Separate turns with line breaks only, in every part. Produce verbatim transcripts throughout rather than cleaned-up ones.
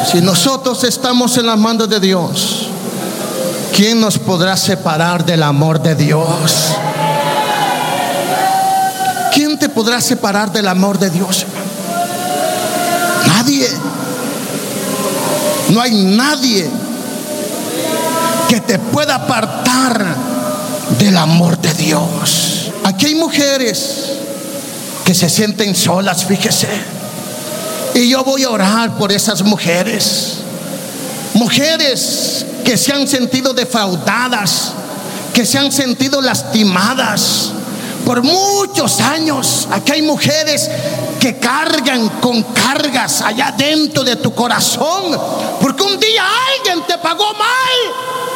Si nosotros estamos en las manos de Dios, ¿quién nos podrá separar del amor de Dios? ¿Quién te podrá separar del amor de Dios? Nadie. No hay nadie que te pueda apartar del amor de Dios. Aquí hay mujeres que se sienten solas, fíjese. Y yo voy a orar por esas mujeres. Mujeres que se han sentido defraudadas, que se han sentido lastimadas por muchos años. Aquí hay mujeres que cargan con cargas allá dentro de tu corazón, porque un día alguien te pagó mal.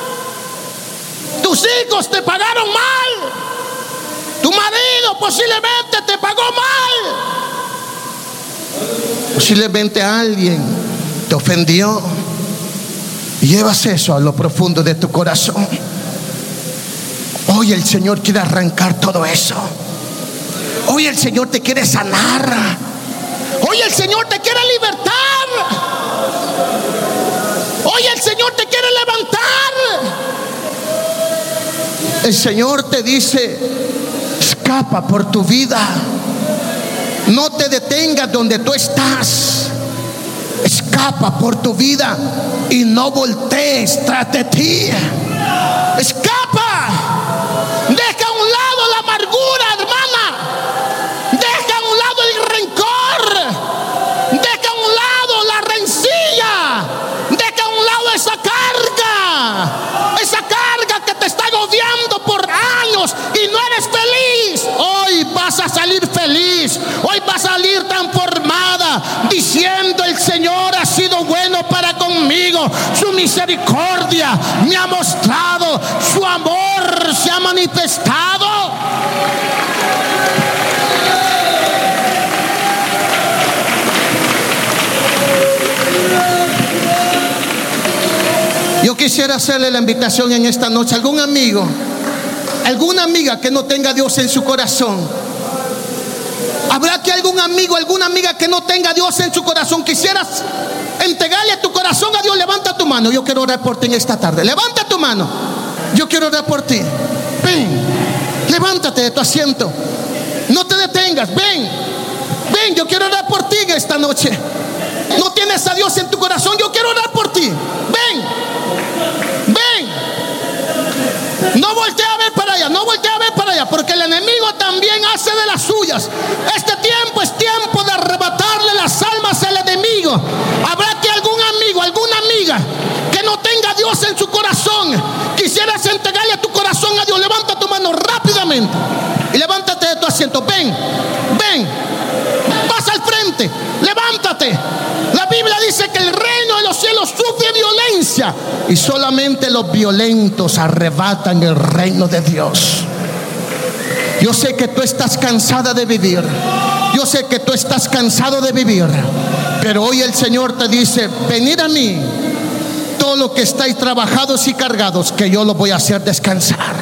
Tus hijos te pagaron mal. Tu marido posiblemente te pagó mal. Posiblemente alguien te ofendió. Y llevas eso a lo profundo de tu corazón. Hoy el Señor quiere arrancar todo eso. Hoy el Señor te quiere sanar. Hoy el Señor te quiere libertar. Hoy el Señor te quiere levantar. El Señor te dice: escapa por tu vida. No te detengas donde tú estás. Escapa por tu vida y no voltees tras de ti. Escapa. Deja a un lado la amargura, hermana. Deja a un lado el rencor. Deja a un lado la rencilla. Deja a un lado esa carga. Esa carga que te está agobiando por años y no eres feliz. Hoy vas a salir feliz. Hoy vas a salir transformada, diciendo: el Señor ha sido bueno para conmigo. Su misericordia me ha mostrado. Su amor se ha manifestado. Yo quisiera hacerle la invitación en esta noche. Algún amigo, alguna amiga que no tenga a Dios en su corazón. ¿Habrá aquí algún amigo, alguna amiga que no tenga a Dios en su corazón? Quisieras entregarle tu corazón a Dios. Levanta tu mano. Yo quiero orar por ti en esta tarde. Levanta tu mano. Yo quiero orar por ti. Ven, levántate de tu asiento. No te detengas. Ven, ven, yo quiero orar por ti en esta noche. No tienes a Dios en tu corazón. Yo quiero orar por ti. Ven, ven. No voltea a ver para allá. No voltea a ver para allá, porque el enemigo también hace de las suyas. Este tiempo es tiempo de arrebatarle las almas al enemigo. Habrá aquí algún amigo, alguna amiga que no tenga a Dios en su corazón. Quisieras entregarle tu corazón a Dios. Levanta tu mano rápidamente y levántate de tu asiento. Ven, ven, pasa al frente, levántate. La Biblia dice que el reino de los cielos sufre violencia y solamente los violentos arrebatan el reino de Dios. Yo sé que tú estás cansada de vivir. Yo sé que tú estás cansado de vivir. Pero hoy el Señor te dice: venid a mí, todos los que estáis trabajados y cargados, que yo los voy a hacer descansar.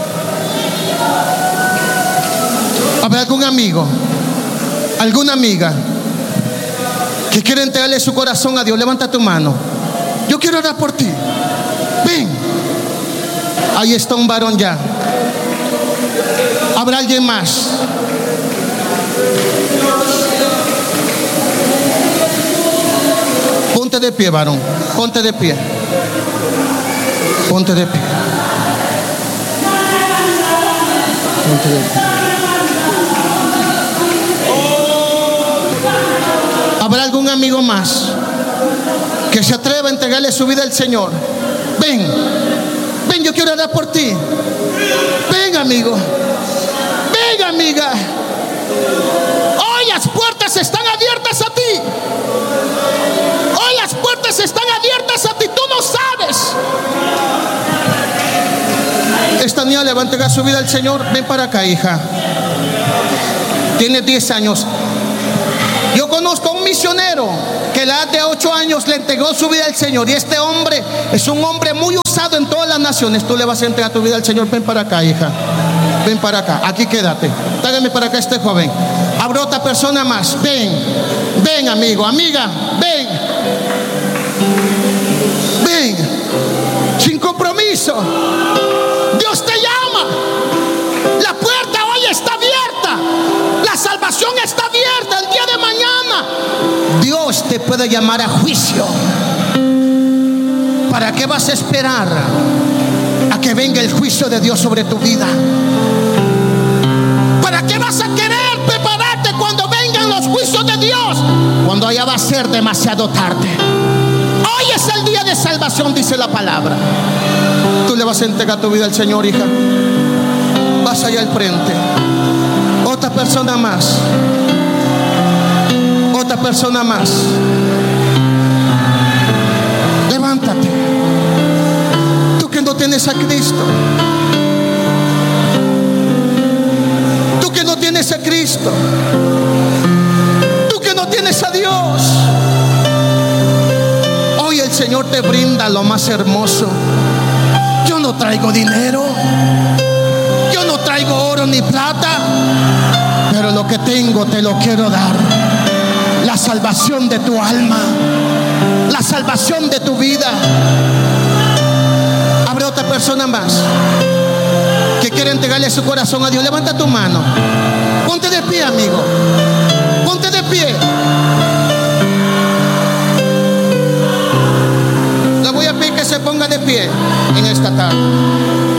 ¿Habrá algún amigo, alguna amiga que quiere entregarle su corazón a Dios? Levanta tu mano. Yo quiero orar por ti. Ven. Ahí está un varón ya. ¿Habrá alguien más? Ponte de pie, varón. Ponte de pie. Ponte de pie. Ponte de pie. ¿Habrá algún amigo más que se atreva a entregarle su vida al Señor? Ven, ven, yo quiero orar por ti. Ven, amigo. Ven, amiga. Hoy las puertas están abiertas a ti. Hoy las puertas están abiertas a ti. Tú no sabes. Esta niña le va a entregar su vida al Señor. Ven para acá, hija. Tiene diez años. Yo conozco a un misionero que a la edad de ocho años le entregó su vida al Señor. Y este hombre es un hombre muy usado en todas las naciones. Tú le vas a entregar tu vida al Señor. Ven para acá, hija. Ven para acá. Aquí quédate. Tráigame para acá este joven. Habrá otra persona más. Ven. Ven, amigo, amiga. Ven. Ven, sin compromiso. Dios te llama. La puerta hoy está abierta. La salvación está abierta. El día de mañana Dios te puede llamar a juicio. ¿Para qué vas a esperar a que venga el juicio de Dios sobre tu vida? ¿Para qué vas a querer prepararte cuando vengan los juicios de Dios? Cuando ya va a ser demasiado tarde. Hoy es el día de salvación, dice la palabra. Tú le vas a entregar tu vida al Señor, hija. Vas allá al frente. Otra persona más. Otra persona más. Levántate. Tú que no tienes a Cristo. Tú que no tienes a Cristo. Tú que no tienes a Dios. Hoy el Señor te brinda lo más hermoso. Yo no traigo dinero. Yo no traigo oro ni plata. Pero lo que tengo te lo quiero dar. La salvación de tu alma. La salvación de tu vida. Habrá otra persona más que quiere entregarle su corazón a Dios. Levanta tu mano. Ponte de pie, amigo. Ponte de pie. Le voy a pedir que se ponga de pie en esta tarde.